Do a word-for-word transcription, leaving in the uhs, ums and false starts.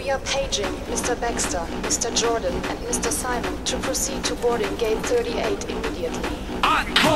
We are paging Mister Baxter, Mister Jordan, and Mister Simon to proceed to boarding gate thirty-eight immediately.